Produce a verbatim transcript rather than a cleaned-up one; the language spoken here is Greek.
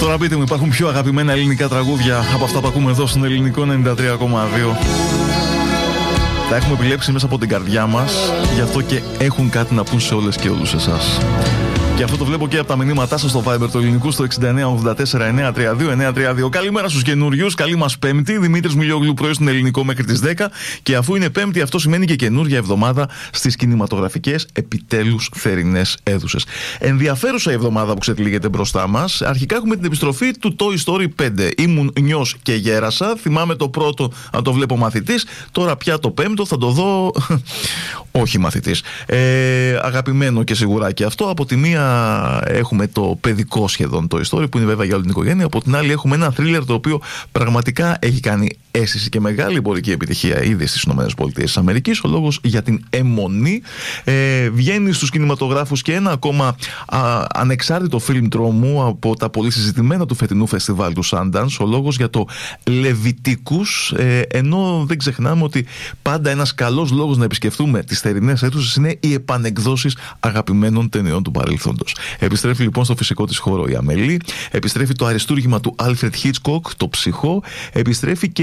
Τώρα πείτε μου, υπάρχουν πιο αγαπημένα ελληνικά τραγούδια από αυτά που ακούμε εδώ στον ελληνικό ενενήντα τρία κόμμα δύο? Τα έχουμε επιλέξει μέσα από την καρδιά μας, γι' αυτό και έχουν κάτι να πούν σε όλες και όλους εσάς. Και αυτό το βλέπω και από τα μηνύματά σας στο Viber του ελληνικού στο εξήντα εννέα ογδόντα τέσσερα εννιακόσια τριάντα δύο εννιακόσια τριάντα δύο. Καλημέρα στους καινούριους, καλή μας Πέμπτη. Δημήτρης Μιλιόγλου, πρωί στον ελληνικό μέχρι τις δέκα. Και αφού είναι Πέμπτη, αυτό σημαίνει και καινούργια εβδομάδα στις κινηματογραφικές επιτέλους θερινές αίθουσες. Ενδιαφέρουσα η εβδομάδα που ξετυλίγεται μπροστά μας. Αρχικά έχουμε την επιστροφή του Toy Story πέντε. Ήμουν νιός και γέρασα. Θυμάμαι το πρώτο να το βλέπω μαθητής. Τώρα πια το πέμπτο θα το δω. Όχι μαθητής. Ε, αγαπημένο και σιγουρά και αυτό. Από τη μία έχουμε το παιδικό σχεδόν Toy Story που είναι βέβαια για όλη την οικογένεια. Από την άλλη έχουμε ένα θρίλερ το οποίο πραγματικά έχει κάνει αίσθηση και μεγάλη εμπορική επιτυχία ήδη στις ΗΠΑ. Ο λόγος για την αιμονή. Ε, βγαίνει στους κινηματογράφους και ένα ακόμα α, ανεξάρτητο φιλμ τρόμου από τα πολύ συζητημένα του φετινού φεστιβάλ του Sundance. Ο λόγος για το Leviticus. Ε, ενώ δεν ξεχνάμε ότι πάντα ένας καλός λόγος να επισκεφτούμε τις θερινές αίθουσες είναι οι επανεκδόσεις αγαπημένων ταινιών του παρελθόντος. Επιστρέφει λοιπόν στο φυσικό της χώρο η Αμέλη. Επιστρέφει το αριστούργημα του Alfred Hitchcock, το Ψυχό. Επιστρέφει και